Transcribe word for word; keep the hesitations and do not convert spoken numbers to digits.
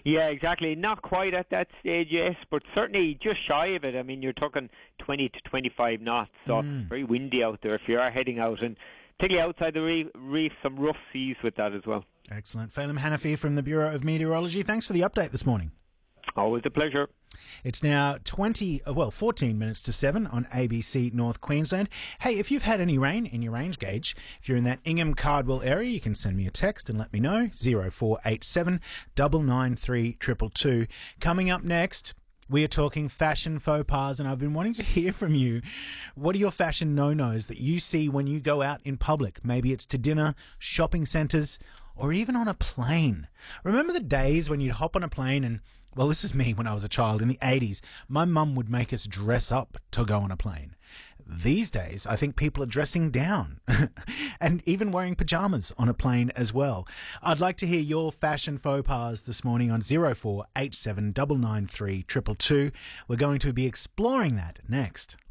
Yeah, exactly. Not quite at that stage yet, but certainly just shy of it. I mean, you're talking twenty to twenty-five knots, so Mm. very windy out there if you are heading out. And particularly outside the reef, reef, some rough seas with that as well. Excellent. Phelim Hanafi from the Bureau of Meteorology. Thanks for the update this morning. Always a pleasure. It's now twenty, uh, well, fourteen minutes to seven on A B C North Queensland. Hey, if you've had any rain in your range gauge, if you're in that Ingham Cardwell area, you can send me a text and let me know. zero four eight seven nine nine three two two two. Coming up next, we are talking fashion faux pas, and I've been wanting to hear from you. What are your fashion no-nos that you see when you go out in public? Maybe it's to dinner, shopping centres, or even on a plane. Remember the days when you'd hop on a plane and, well, this is me when I was a child in the eighties. My mum would make us dress up to go on a plane. These days, I think people are dressing down and even wearing pajamas on a plane as well. I'd like to hear your fashion faux pas this morning on zero four eight seven nine nine three two two two. We're going to be exploring that next.